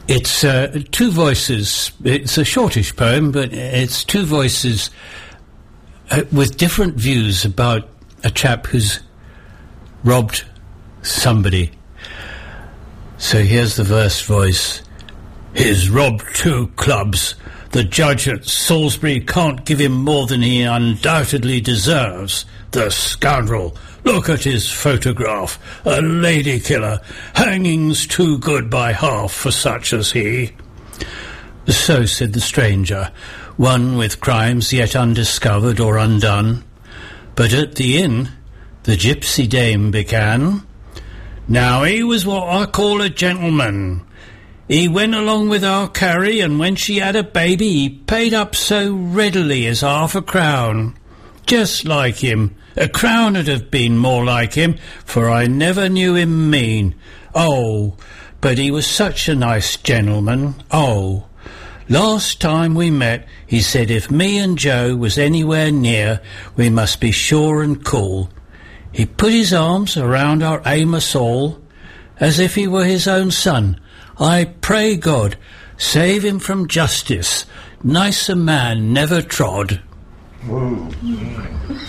It's two voices. It's a shortish poem, but it's two voices with different views about a chap who's robbed somebody. So here's the first voice. He's robbed 2 clubs. The judge at Salisbury can't give him more than he undoubtedly deserves. The scoundrel. Look at his photograph. A lady killer. Hanging's too good by half for such as he. So said the stranger, one with crimes yet undiscovered or undone. But at the inn, the gypsy dame began. Now he was what I call a gentleman. He went along with our Carrie, and when she had a baby, he paid up so readily as 1/2 crown. Just like him. A crown 'ud have been more like him, for I never knew him mean. Oh, but he was such a nice gentleman. Oh. Last time we met, he said if me and Joe was anywhere near, we must be sure and cool. He put his arms around our Amos all, as if he were his own son. I pray God, save him from justice. Nicer man never trod.